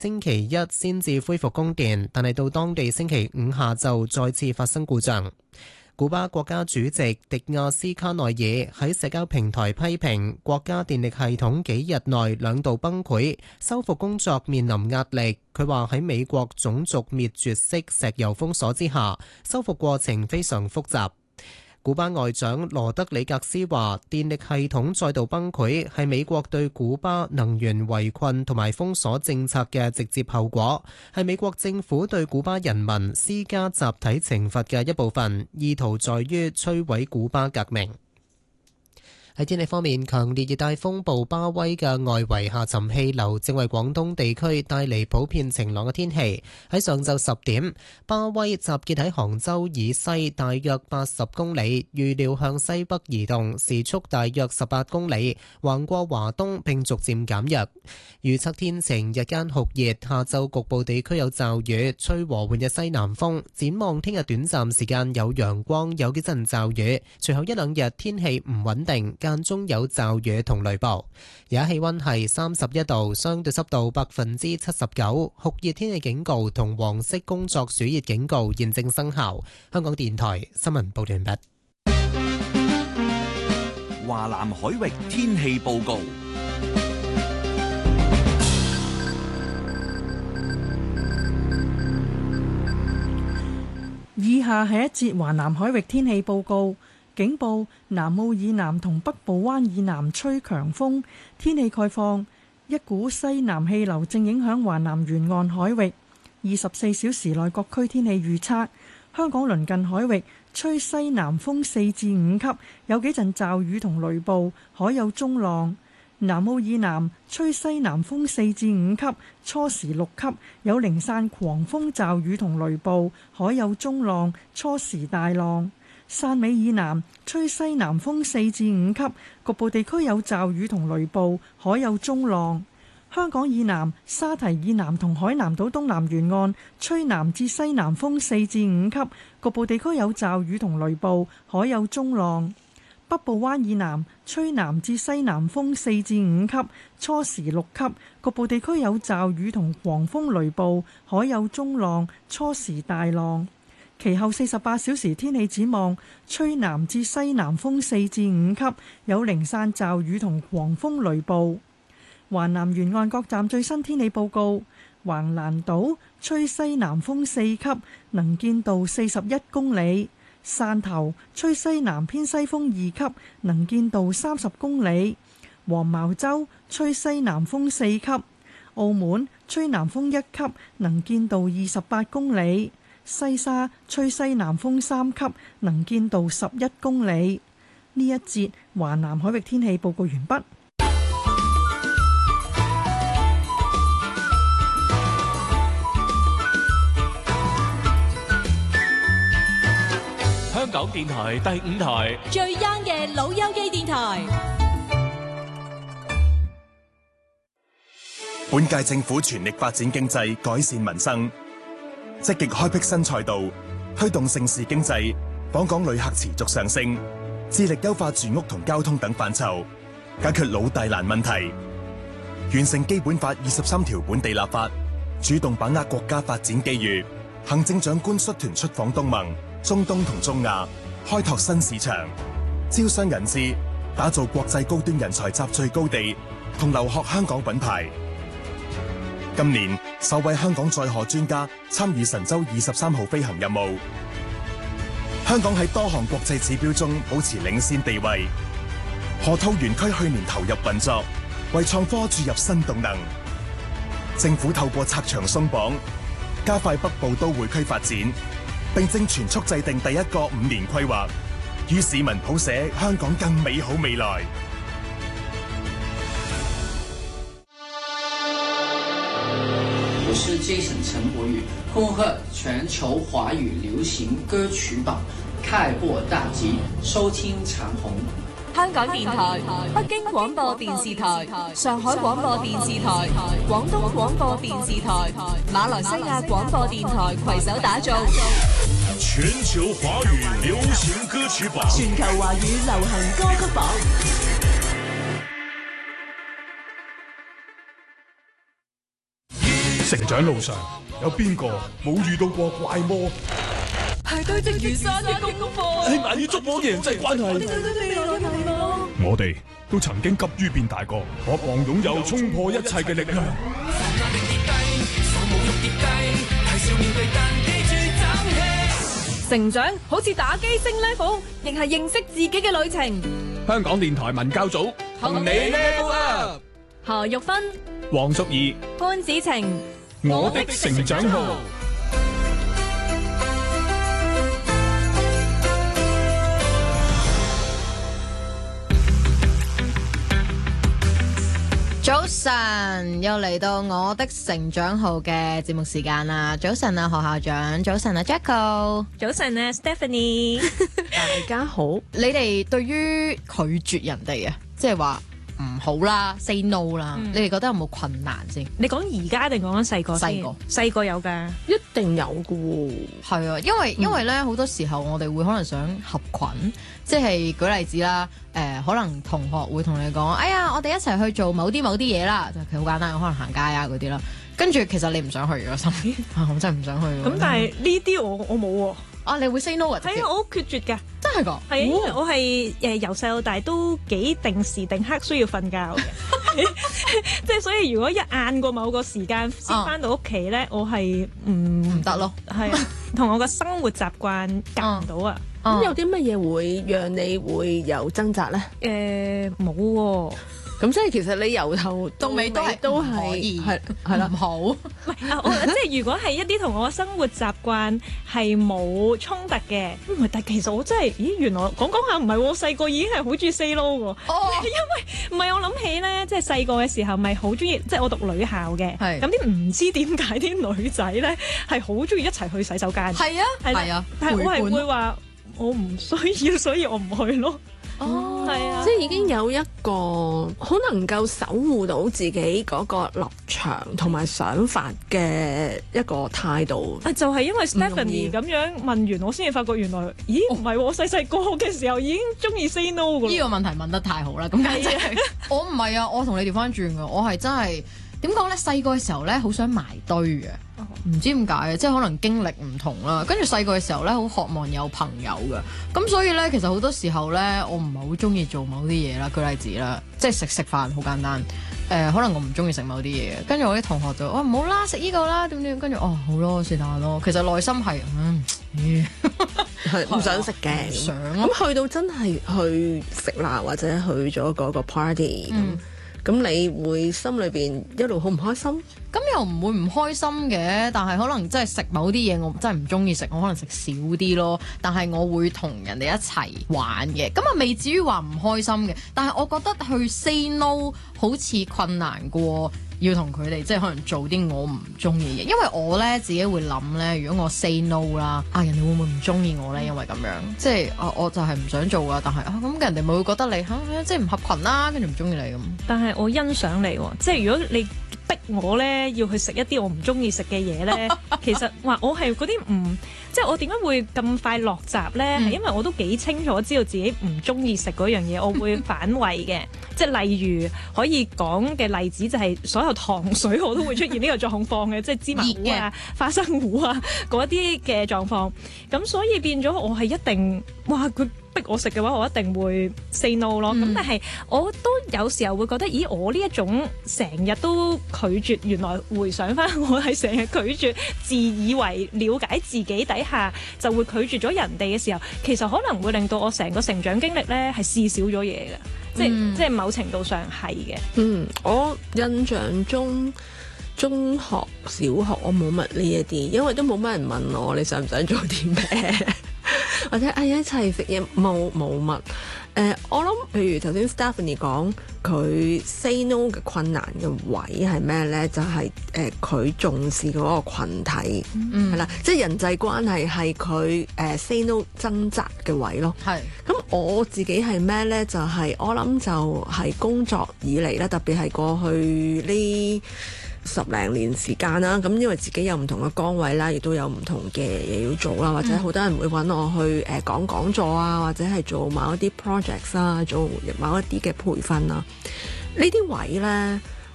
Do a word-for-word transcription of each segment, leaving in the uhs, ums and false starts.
星期一先至恢復供電，但係到當地星期五下晝再次發生故障。古巴國家主席迪亞斯卡內爾喺社交平台批評國家電力系統幾日內兩度崩潰，修復工作面臨壓力。佢話喺美國種族滅絕式石油封鎖之下，修復過程非常複雜。古巴外長羅德里格斯話，電力系統再度崩潰係美國對古巴能源圍困同埋封鎖政策嘅直接後果，係美國政府對古巴人民施加集體懲罰嘅一部分，意圖在於摧毀古巴革命。喺天氣方面，強烈熱帶風暴巴威嘅外圍下沉氣流正為廣東地區帶嚟普遍晴朗嘅天氣。喺上晝十點，巴威集結喺杭州以西大約八十公里，預料向西北移動，時速大約十八公里，橫過華東並逐漸減弱。預測天晴，日間酷熱，下晝局部地區有驟雨，吹和緩嘅西南風。展望聽日短暫時間有陽光，有幾陣驟雨，隨後一兩日天氣唔穩定，間中有驟雨同雷暴。而家氣溫係三十一度，相對濕度百分之七十九，酷熱天氣警告同黃色工作暑熱警告現正生效。香港電台新聞報道完畢。 華南海域天氣報告。 以下係一節華南海域天氣報告。警報：南澳以南同北部灣以南吹強風，天氣概況：一股西南氣流正影響華南沿岸海域。二十四小時內各區天氣預測：香港鄰近海域吹西南風四至五級，有幾陣驟雨同雷暴，海有中浪。南澳以南吹西南風四至五級，初時六級，有零散狂風驟雨同雷暴，海有中浪，初時大浪。汕尾以南吹西南風四至五級，局部地區有驟雨同雷暴，海有中浪。香港以南沙堤以南同海南島東南沿岸吹南至西南風四至五級，局部地區有驟雨同雷暴，海有中浪。北部灣以南吹南至西南風四至五級，初時六級，局部地區有驟雨同狂風雷暴，海有中浪，初時大浪。其後四十八小時天氣展望，吹南至西南風四至五級，有零散驟雨同狂風雷暴。華南沿岸各站最新天氣報告：橫瀾島吹西南風四級，能見度四十一公里；汕頭吹西南偏西風二級，能見度三十公里；黃茅洲吹西南風四級；澳門吹南風一級，能見度二十八公里。西沙吹西南風三級，能見度十一公里。呢一節華南海域天氣報告完畢。 香港電台第五台最 young 嘅老友記電台。 本屆政府全力發展經濟，改善民生，積極開闢新賽道，推動盛事經濟，訪港旅客持續上升，致力優化住屋同交通等範疇，解決老大難問題，完成基本法二十三條本地立法，主動把握國家發展機遇。行政長官率團出訪東盟、中東同中亞，開拓新市場，招商引資，打造國際高端人才集聚高地，同留學香港品牌。今年首位香港載荷專家參與神舟二十三號飛行任務，香港喺多項國際指標中保持領先地位。河套園區去年投入運作，為創科注入新動能。政府透過拆牆鬆綁，加快北部都會區發展，並正全速制定第一個五年規劃，與市民譜寫香港更美好未來。 我是 Jason 陳柏宇，恭賀全球華語流行歌曲榜開播大吉，收聽長虹。 香港電台、北京廣播電視台、上海廣播電視台、廣東廣播電視台、馬來西亞廣播電台攜手打造全球華語流行歌曲榜， 全球華語流行歌曲榜。 成長路上有邊個冇遇到過怪魔？ 係堆積如山嘅功課， 係難以捉摸嘅人際關係。我哋都曾經急於變大個，渴望擁有衝破一切嘅力量。 成長好似打機升 level， 亦係認識自己嘅旅程。 香港電台文教組同你 level up。 何玉芬、 黃淑儀、 潘子晴， 我的成長號。 早晨，又嚟到我的成長號嘅節目時間啦！早晨啊，何校長，早晨啊 Jacko， 早晨啊 Stephanie， 大家好。你哋對於拒絕人哋啊，即係話唔好啦 ，say no 啦，嗯、你哋覺得有冇困難先？ 你講而家定講緊細個？細個，細個有㗎， 一定有㗎喎。 係啊，因為因為咧好多時候我哋會可能想合群，即係舉例子啦。誒、呃，可能同學會同你講，哎呀，我哋一齊去做某啲某啲嘢啦，就其實好簡單，可能行街啊嗰啲啦。跟住其實你唔想去嘅心，我真係唔想去。 咁但係呢啲我我冇喎。 啊，你會 say no 啊？ 係啊，我好決絕㗎。 真係㗎？ 係啊，因為我係誒由細到大都幾定時定刻需要瞓覺嘅，即係所以如果一晏過某個時間先翻到屋企咧，我係唔唔得咯。 係啊，同我個生活習慣夾唔到啊。 咁有啲乜嘢會讓你會有掙扎咧？ 誒冇喎。 咁即係其實你由頭到尾都係都係係係啦， 唔好。唔係啊，我即係如果係一啲同我生活習慣係冇衝突嘅，唔係，但其實我真係，咦，原來講講下唔係喎，細個已經係好中意 say no 喎。哦，因為唔係我諗起咧，即係細個嘅時候咪好中意，即係我讀女校嘅，咁啲唔知點解啲女仔咧係好中意一齊去洗手間。 係啊，係啊， 但係我係會話我唔需要，所以我唔去咯。 哦， 係啊， 即係已經有一個好能夠守護到自己嗰個立場同埋想法嘅一個態度。 啊，就係因為 Stephanie 咁樣問完，我先至發覺原來，咦，唔係喎，我細細個嘅時候已經中意 say no 㗎。 呢個問題問得太好啦，咁解係我唔係啊，我同你調翻轉㗎，我係真係點講咧？細個嘅時候咧，好想埋堆嘅。唔知點解嘅，即係可能經歷唔同啦。跟住細個嘅時候咧，好渴望有朋友嘅。咁所以咧，其實好多時候咧，我唔係好中意做某啲嘢啦。舉例子啦，即係食食飯好簡單。誒、呃，可能我唔中意食某啲嘢，跟住我啲同學就話唔好啦，食呢個啦，點點。跟住哦，好咯，是但咯。其實內心係嗯， 係唔想食嘅。 想咁去到真係去食啦，或者去咗嗰個 party 咁、嗯。咁你會心裏邊一路好唔開心？ 咁又唔會唔開心嘅，但係可能真係食某啲嘢我真係唔中意食，我可能食少啲咯。但係我會同人哋一齊玩嘅，咁啊未至於話唔開心嘅。但係我覺得去 say no 好似困難過要同佢哋即係可能做啲我唔中意嘅嘢，因為我咧自己會諗咧，如果我 say no 啦，啊人哋會唔會唔中意我咧？因為咁樣即係啊，我就係唔想做啊，但係啊咁人哋咪會覺得你嚇、啊、即係唔合群啦，跟住唔中意你咁。 但係我欣賞你喎，即係如果你逼我咧要去食一啲我唔中意食嘅嘢咧，其實話我係嗰啲唔即係我點解會咁快落閘咧？係、嗯、因為我都幾清楚知道自己唔中意食嗰樣嘢，我會反胃嘅。即係例如可以講嘅例子就係所有糖水我都會出現呢個狀況嘅，即係芝麻糊啊、花生糊啊嗰啲嘅狀況。咁所以變咗我係一定哇佢逼我食嘅話，我一定會 say no 咯。咁、嗯、但係我都有時候會覺得，咦，我呢一種成日都拒絕，原來回想翻我係成日拒絕，自以為了解自己底下就會拒絕咗人哋嘅時候，其實可能會令到我成個成長經歷咧係試少咗嘢嘅，即係、嗯、即係某程度上係嘅。 嗯，我印象中中學、小學我冇乜呢一啲，因為都冇乜人問我你想唔想做啲咩。或者哎一齊食嘢冇冇乜誒，我諗譬如頭先 Stephanie 講佢 say no 嘅困難嘅位係咩咧？就係誒佢重視嗰個羣體係啦，即係人際關係係佢誒 say no 掙扎嘅位咯。係咁我自己係咩咧？就係、是、我諗就係工作以嚟咧，特別係過去呢十零年時間啦，咁因為自己有唔同嘅崗位啦，亦都有唔同嘅嘢要做啦，或者好多人會揾我去誒、呃、講講座啊，或者係做某一啲 projects 啊，做某一啲嘅培訓啊，呢啲位呢，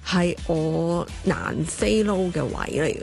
係我難 say no 嘅位嚟嘅。